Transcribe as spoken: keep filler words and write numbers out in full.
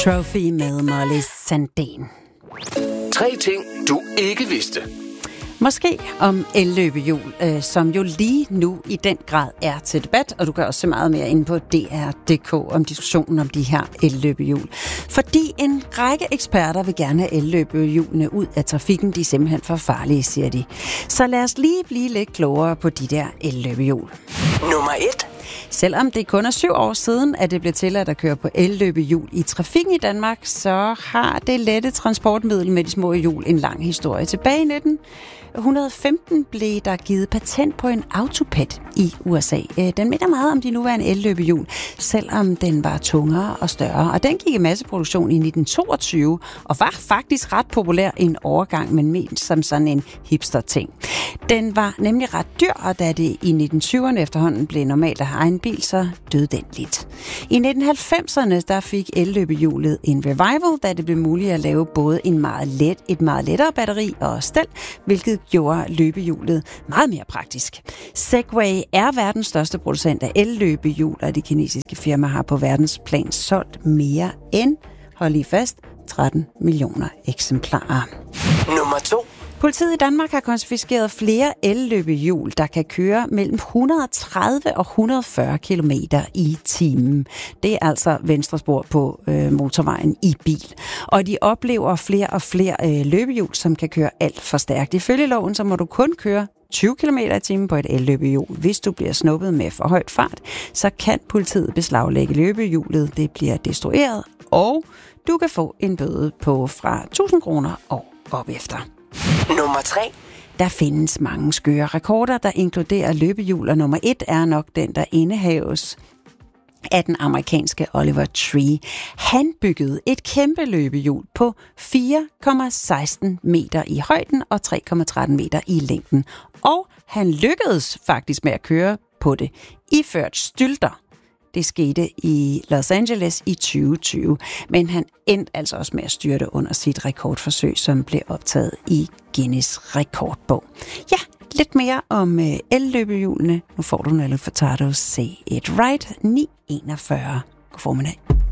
Trophy med Molly Sandén. Tre ting, du ikke vidste. Måske om elløbehjul, øh, som jo lige nu i den grad er til debat, og du kan også se meget mere inde på D R punktum D K om diskussionen om de her elløbehjul. Fordi en række eksperter vil gerne have elløbehjulene ud af trafikken, de er simpelthen for farlige, siger de. Så lad os lige blive lidt klogere på de der elløbehjul. Nummer et. Selvom det kun er syv år siden, at det blev tilladt at køre på elløbehjul i trafikken i Danmark, så har det lette transportmiddel med de små hjul en lang historie. Tilbage i nitten femten blev der givet patent på en Autoped i U S A. Den minder meget om de nuværende elløbehjul, selvom den var tungere og større. Og den gik i masseproduktion i nitten toogtyve og var faktisk ret populær i en overgang, men ment som sådan en hipster-ting. Den var nemlig ret dyr, og da det i nitten tyverne efterhånden blev normalt at have en bil, så døde den lidt. I nitten halvfemserne der fik elløbehjulet en revival, da det blev muligt at lave både en meget let, et meget lettere batteri og stel, hvilket gjorde løbehjulet meget mere praktisk. Segway er verdens største producent af elløbehjul, og det kinesiske firma har på verdensplan solgt mere end, hold lige fast, tretten millioner eksemplarer. Nummer to. Politiet i Danmark har konfiskeret flere elløbehjul, der kan køre mellem et hundrede og tredive og et hundrede og fyrre kilometer i timen. Det er altså venstre spor på øh, motorvejen i bil. Og de oplever flere og flere øh, løbehjul, som kan køre alt for stærkt. Ifølge loven, så må du kun køre tyve kilometer i timen på et elløbehjul. Hvis du bliver snuppet med for højt fart, så kan politiet beslaglægge løbehjulet. Det bliver destrueret, og du kan få en bøde på fra tusind kroner og op efter. Nummer tre. Der findes mange skøre rekorder, der inkluderer løbehjul, og nummer et er nok den, der indehaves af den amerikanske Oliver Tree. Han byggede et kæmpe løbehjul på fire komma seksten meter i højden og tre komma tretten meter i længden. Og han lykkedes faktisk med at køre på det, iført stylter. Det skete i Los Angeles i tyve tyve, men han endte altså også med at styrte under sit rekordforsøg, som blev optaget i Guinness rekordbog. Ja, lidt mere om uh, elløbehjulene. Nu får du Nelly Furtado, Say It Right, ni enogfyrre. God formiddag.